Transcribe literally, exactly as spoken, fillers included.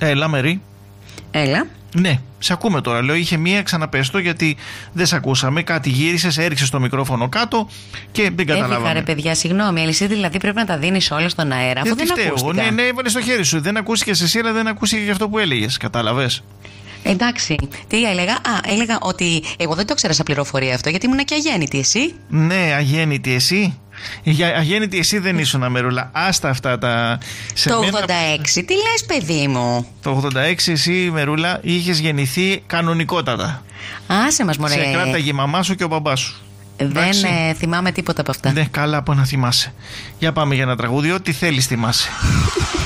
Έλα, Μερή. Έλα. Ναι, σε ακούμε τώρα. Λέω, είχε μία, ξαναπέστο γιατί δεν σε ακούσαμε. Κάτι γύρισες, έριξες το μικρόφωνο κάτω και δεν καταλάβαμε. Έφυγα, ρε παιδιά, συγγνώμη. Αλυσίδη, δηλαδή πρέπει να τα δίνεις όλα στον αέρα, αφού δεν, δεν ακούστηκα. Ναι, ναι, έβαλες το χέρι σου. Δεν ακούστηκες εσύ, αλλά δεν ακούστηκε και αυτό που έλεγες. Κατάλαβες. Εντάξει. Τι έλεγα? Α, έλεγα ότι εγώ δεν το ήξερα σαν πληροφορία αυτό, γιατί ήμουν και αγέννητη, εσύ. Ναι, αγέννητη εσύ. Για αγέννητη εσύ δεν ήσουν, Μερούλα. Άστα αυτά τα. Σε το μένα... ογδόντα έξι, τι λες, παιδί μου? Το ογδόντα έξι εσύ, Μερούλα, είχες γεννηθεί κανονικότατα. Άσε μας, μωρέ. Σε κράταγε η μαμά σου και ο μπαμπάς σου. Δεν ε, θυμάμαι τίποτα από αυτά. Ναι, καλά από να θυμάσαι. Για πάμε για ένα τραγούδι. Ό,τι θέλεις θυμάσαι.